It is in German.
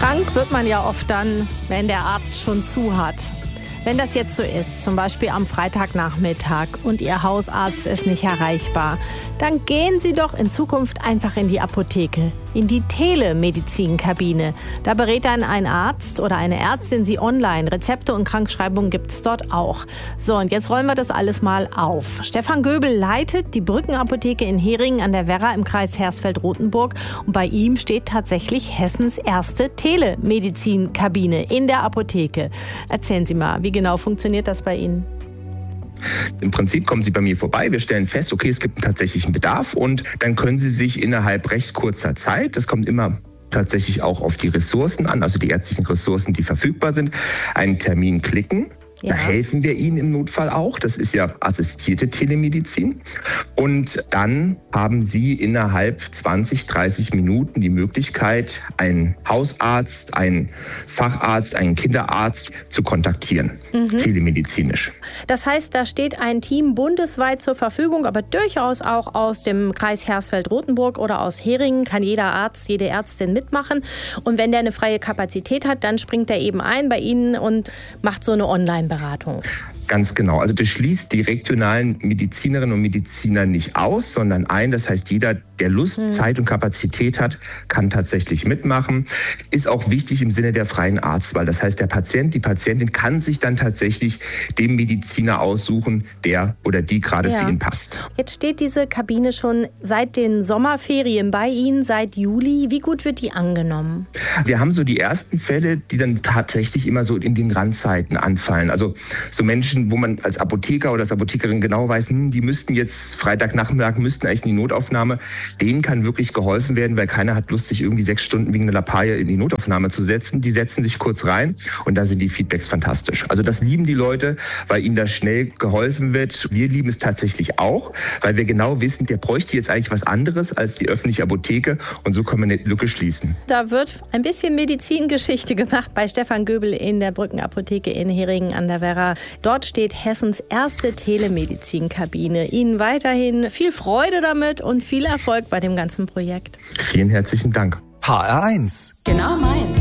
Krank wird man ja oft dann, wenn der Arzt schon zu hat. Wenn das jetzt so ist, zum Beispiel am Freitagnachmittag und Ihr Hausarzt ist nicht erreichbar, dann gehen Sie doch in Zukunft einfach in die Apotheke, in die Telemedizinkabine. Da berät dann ein Arzt oder eine Ärztin Sie online. Rezepte und Krankschreibungen gibt es dort auch. So, und jetzt rollen wir das alles mal auf. Stefan Göbel leitet die Brückenapotheke in Heringen an der Werra im Kreis Hersfeld-Rotenburg. Und bei ihm steht tatsächlich Hessens erste Telemedizinkabine in der Apotheke. Erzählen Sie mal, wie genau funktioniert das bei Ihnen? Im Prinzip kommen Sie bei mir vorbei, wir stellen fest, okay, es gibt einen tatsächlichen Bedarf und dann können Sie sich innerhalb recht kurzer Zeit, das kommt immer tatsächlich auch auf die Ressourcen an, also die ärztlichen Ressourcen, die verfügbar sind, einen Termin klicken. Ja. Da helfen wir Ihnen im Notfall auch. Das ist ja assistierte Telemedizin. Und dann haben Sie innerhalb 20, 30 Minuten die Möglichkeit, einen Hausarzt, einen Facharzt, einen Kinderarzt zu kontaktieren, telemedizinisch. Das heißt, da steht ein Team bundesweit zur Verfügung, aber durchaus auch aus dem Kreis Hersfeld-Rotenburg oder aus Heringen kann jeder Arzt, jede Ärztin mitmachen. Und wenn der eine freie Kapazität hat, dann springt er eben ein bei Ihnen und macht so eine Online-Beratung. Ganz genau. Also das schließt die regionalen Medizinerinnen und Mediziner nicht aus, sondern ein. Das heißt, jeder, der Lust, Zeit und Kapazität hat, kann tatsächlich mitmachen. Ist auch wichtig im Sinne der freien Arztwahl. Das heißt, der Patient, die Patientin kann sich dann tatsächlich den Mediziner aussuchen, der oder die gerade für ihn passt. Jetzt steht diese Kabine schon seit den Sommerferien bei Ihnen, seit Juli. Wie gut wird die angenommen? Wir haben so die ersten Fälle, die dann tatsächlich immer so in den Randzeiten anfallen. Also so Menschen, wo man als Apotheker oder als Apothekerin genau weiß, die müssten jetzt Freitagnachmittag, müssten eigentlich in die Notaufnahme. Denen kann wirklich geholfen werden, weil keiner hat Lust, sich irgendwie 6 Stunden wegen einer Lappalie in die Notaufnahme zu setzen. Die setzen sich kurz rein und da sind die Feedbacks fantastisch. Also das lieben die Leute, weil ihnen da schnell geholfen wird. Wir lieben es tatsächlich auch, weil wir genau wissen, der bräuchte jetzt eigentlich was anderes als die öffentliche Apotheke und so können wir eine Lücke schließen. Da wird ein bisschen Medizingeschichte gemacht bei Stefan Göbel in der Brückenapotheke in Heringen an der Werra. Dort steht Hessens erste Telemedizinkabine. Ihnen weiterhin viel Freude damit und viel Erfolg bei dem ganzen Projekt. Vielen herzlichen Dank. HR1. Genau meins.